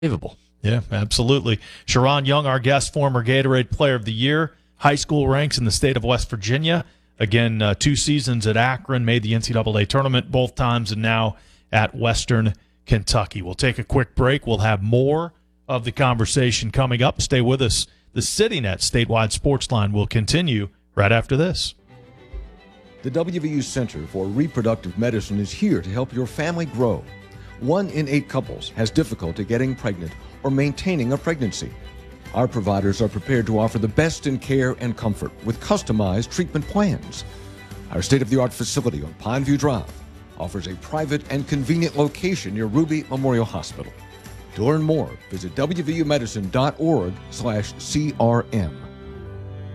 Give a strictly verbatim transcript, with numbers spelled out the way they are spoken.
Unbelievable. Yeah, absolutely. Sharon Young, our guest, former Gatorade Player of the Year, high school ranks in the state of West Virginia. Again, uh, two seasons at Akron, made the N C double A tournament both times, and now at Western Kentucky. We'll take a quick break. We'll have more of the conversation coming up. Stay with us. The CityNet Statewide Sports Line will continue right after this. The W V U Center for Reproductive Medicine is here to help your family grow. One in eight couples has difficulty getting pregnant or maintaining a pregnancy. Our providers are prepared to offer the best in care and comfort with customized treatment plans. Our state-of-the-art facility on Pineview Drive offers a private and convenient location near Ruby Memorial Hospital. To learn more, visit w v u medicine dot org slash C R M.